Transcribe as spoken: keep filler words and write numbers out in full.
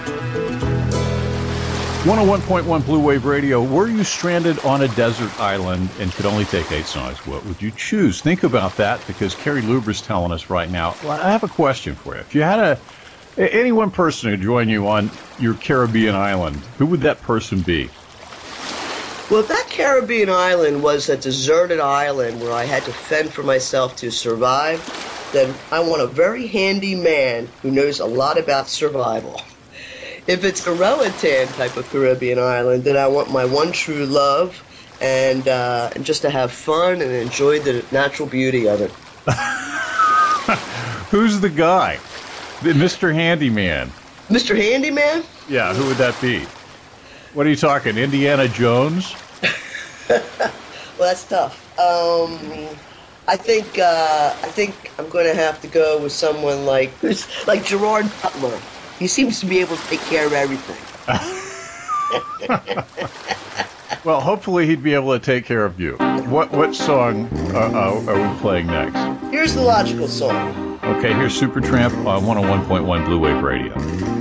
one oh one point one Blue Wave Radio. Were you stranded on a desert island and could only take eight songs? What would you choose? Think about that, because Carrie Luber's telling us right now. Well, I have a question for you. If you had a any one person to join you on your Caribbean island, who would that person be? Well, if that Caribbean island was a deserted island where I had to fend for myself to survive, then I want a very handy man who knows a lot about survival. If it's a Roatan type of Caribbean island, then I want my one true love and, uh, and just to have fun and enjoy the natural beauty of it. Who's the guy? The Mister Handyman. Mister Handyman? Yeah, who would that be? What are you talking, Indiana Jones? Well, that's tough. Um, I think uh, I think I'm going to have to go with someone like like Gerard Butler. He seems to be able to take care of everything. Well, hopefully he'd be able to take care of you. What what song uh, uh, are we playing next? Here's the logical song. Okay, here's Supertramp on one oh one point one Blue Wave Radio.